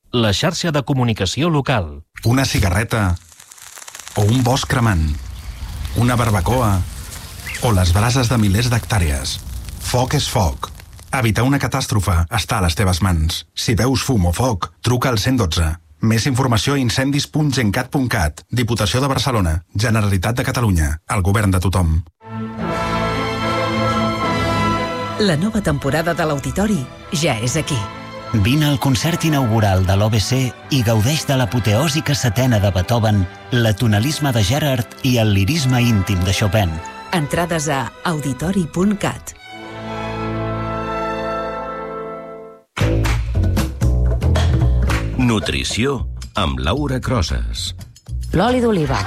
la xarxa de comunicació local. Una cigarreta o un bosc cremant, una barbacoa o les brases de milers d'hectàrees. Foc és foc. Evitar una catàstrofe està a les teves mans. Si veus fum o foc, truca al 112. Més informació a incendis.gencat.cat. Diputació de Barcelona. Generalitat de Catalunya. El govern de tothom. La nova temporada de l'Auditori ja és aquí. Vine al concert inaugural de l'OBC i gaudeix de l'apoteòsica setena de Beethoven, l'atonalisme de Gerard i el lirisme íntim de Chopin. Entrades a auditori.cat. Nutrició amb Laura Crosas. L'oli d'oliva.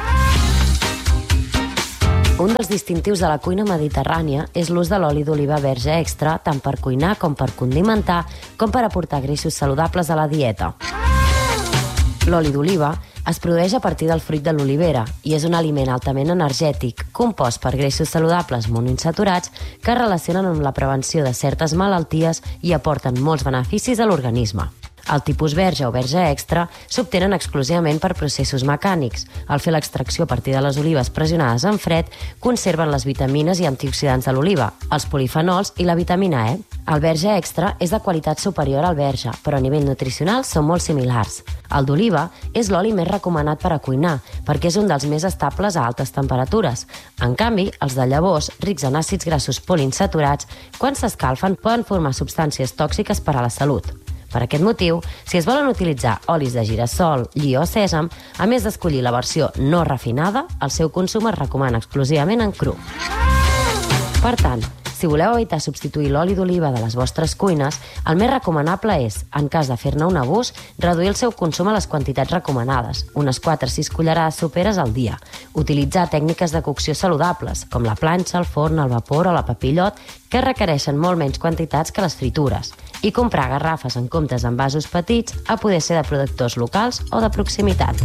Un dels distintius de la cuina mediterrània és l'ús de l'oli d'oliva verge extra tant per cuinar com per condimentar com per aportar greixos saludables a la dieta. L'oli d'oliva es produeix a partir del fruit de l'olivera i és un aliment altament energètic, compost per greixos saludables monoinsaturats que es relacionen amb la prevenció de certes malalties i aporten molts beneficis a l'organisme. El tipus verge o verge extra s'obtenen exclusivament per processos mecànics. Al fer l'extracció a partir de les olives pressionades en fred, conserven les vitamines i antioxidants de l'oliva, els polifenols i la vitamina E. El verge extra és de qualitat superior al verge, però a nivell nutricional són molt similars. El d'oliva és l'oli més recomanat per a cuinar, perquè és un dels més estables a altes temperatures. En canvi, els de llavors, rics en àcids grassos poliinsaturats, quan s'escalfen poden formar substàncies tòxiques per a la salut. Per aquest motiu, si es volen utilitzar olis de girassol, lli o sèsam, a més d'escollir la versió no refinada, el seu consum es recomana exclusivament en cru. Per tant, si voleu evitar substituir l'oli d'oliva de les vostres cuines, el més recomanable és, en cas de fer-ne un abús, reduir el seu consum a les quantitats recomanades, unes 4-6 cullerades soperes al dia. Utilitzar tècniques de cocció saludables, com la planxa, el forn, el vapor o la papillot, que requereixen molt menys quantitats que les fritures. I comprar garrafes en comptes d'envasos petits, a poder ser de productors locals o de proximitat.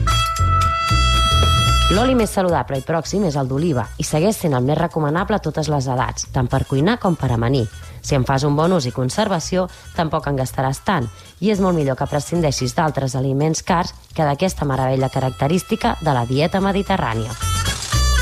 L'oli més saludable i pròxim és el d'oliva i segueix sent el més recomanable a totes les edats, tant per cuinar com per amanir. Si en fas un bon ús i conservació, tampoc en gastaràs tant i és molt millor que prescindeixis d'altres aliments cars que d'aquesta meravella característica de la dieta mediterrània.